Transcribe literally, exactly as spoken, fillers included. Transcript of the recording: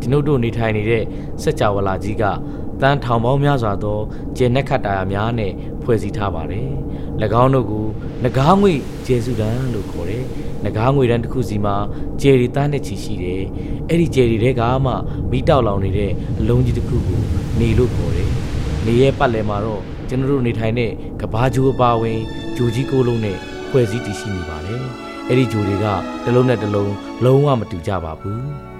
ကျွန်ုပ်တို့နေထိုင်နေတဲ့စัจ java လာကြီးကတန်းထောင်ပေါင်းများစွာသောကျဲနက်ခတ်တာယာများနဲ့ဖွဲ့စည်းထားပါတယ်။၎င်းတို့ကိုနဂါးငွေကျဲစုတန်းလို့ခေါ်တယ်။နဂါးငွေတန်းတစ်ခုစီမှာကျဲရီတန်းနဲ့ချီရှိတယ်။အဲ့ဒီကျဲရီတွေကမှမိတောက်လောင်နေတဲ့အလုံးကြီးတစ်ခုကိုနေလို့ခေါ်တယ်။နေရဲ့ပတ်လည်မှာတော့ကျွန်တော်တို့နေထိုင်တဲ့ကဘာဂျိုးအပါဝင်ဂျိုကြီးကိုလုံးနဲ့ဖွဲ့စည်းတည်ရှိနေပါတယ်။အဲ့ဒီဂျိုတွေကတစ်လုံးနဲ့တစ်လုံးလုံးဝမတူကြပါဘူး။